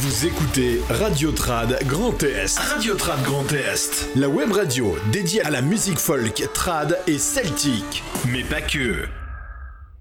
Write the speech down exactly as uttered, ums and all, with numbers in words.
Vous écoutez Radio Trad Grand Est. Radio Trad Grand Est. La web radio dédiée à la musique folk, trad et celtique. Mais pas que.